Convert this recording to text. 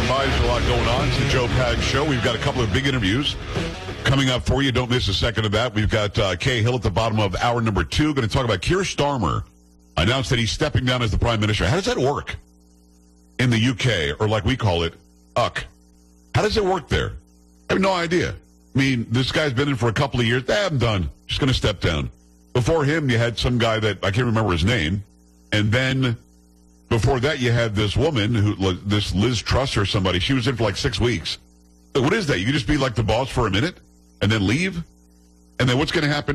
by. There's a lot going on. It's the Joe Pags Show. We've got a couple of big interviews coming up for you. Don't miss a second of that. We've got Kay Hill at the bottom of hour number 2. Going to talk about Keir Starmer announced that he's stepping down as the Prime Minister. How does that work in the UK, or like we call it, UCK? How does it work there? I have no idea. I mean, this guy's been in for a couple of years. I'm done. Just going to step down. Before him, you had some guy that I can't remember his name. And then before that, you had this woman, this Liz Truss or somebody. She was in for like 6 weeks. What is that? You can just be like the boss for a minute and then leave? And then what's going to happen